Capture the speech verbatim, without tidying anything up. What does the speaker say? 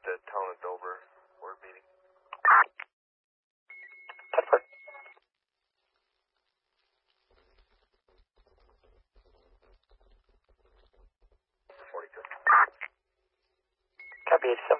the Tone at Dover word meeting. Tedford. forty-two. Copy eighty-seven.